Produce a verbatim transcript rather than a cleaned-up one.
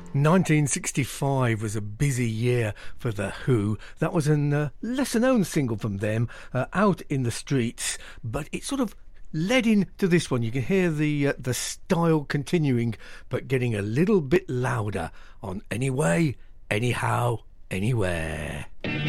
nineteen sixty-five was a busy year for The Who. That was a uh, lesser-known single from them, uh, Out in the Streets, but it sort of led into this one. You can hear the uh, the style continuing, but getting a little bit louder on Anyway, Anyhow, Anywhere.